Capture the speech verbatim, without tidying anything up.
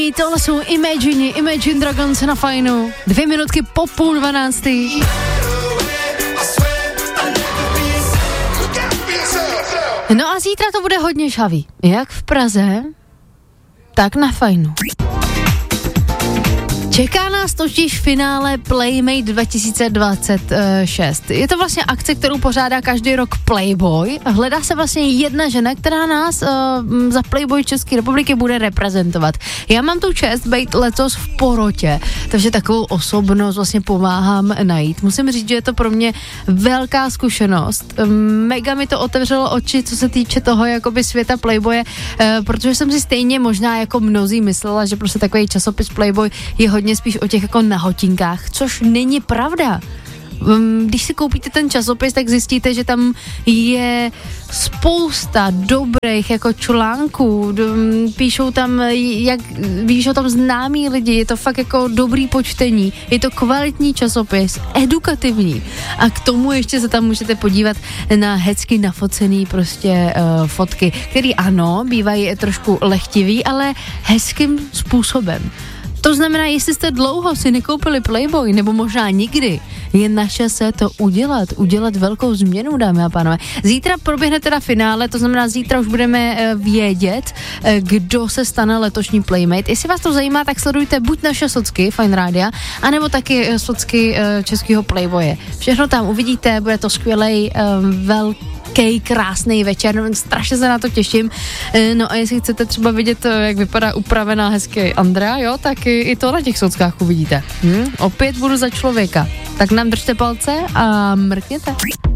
Tohle jsou Imagine, Imagine Dragons na Fajnu. Dvě minutky po půl dvanáctý. No a zítra to bude hodně žhavý. Jak v Praze, tak na Fajnu. Čeká nás totiž finále Playmate dva tisíce dvacet šest. Je to vlastně akce, kterou pořádá každý rok Playboy. Hledá se vlastně jedna žena, která nás uh, za Playboy České republiky bude reprezentovat. Já mám tu čest být letos v porotě, takže takovou osobnost vlastně pomáhám najít. Musím říct, že je to pro mě velká zkušenost. Mega mi to otevřelo oči, co se týče toho jakoby světa Playboye, uh, protože jsem si stejně možná jako mnozí myslela, že prostě takový časopis Playboy je hodně spíš o těch jako nahotinkách, což není pravda. Když si koupíte ten časopis, tak zjistíte, že tam je spousta dobrých jako článků, píšou tam, jak, píšou tam známí lidi, je to fakt jako dobrý počtení, je to kvalitní časopis, edukativní a k tomu ještě se tam můžete podívat na hezky nafocený prostě uh, fotky, který ano, bývají trošku lehtivý, ale hezkým způsobem. To znamená, jestli jste dlouho si nekoupili Playboy, nebo možná nikdy, je na čase to udělat, udělat velkou změnu, dámy a pánové. Zítra proběhne teda finále, to znamená, zítra už budeme vědět, kdo se stane letošní Playmate. Jestli vás to zajímá, tak sledujte buď naše socky Fajn Rádia, anebo taky socky českého Playboye. Všechno tam uvidíte, bude to skvělej, velký Kej, krásný večer, no, strašně se na to těším. No a jestli chcete třeba vidět, jak vypadá upravená hezky Andrea, jo, tak i, i to na těch sockách uvidíte. Hm? Opět budu za člověka. Tak nám držte palce a mrkněte.